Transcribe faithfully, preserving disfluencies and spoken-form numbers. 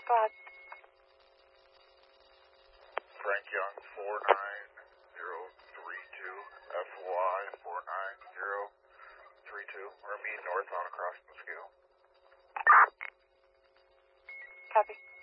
Go ahead. Frank Young, four nine zero three two, F Y four nine zero three two. We're meeting north on across the scale. Copy.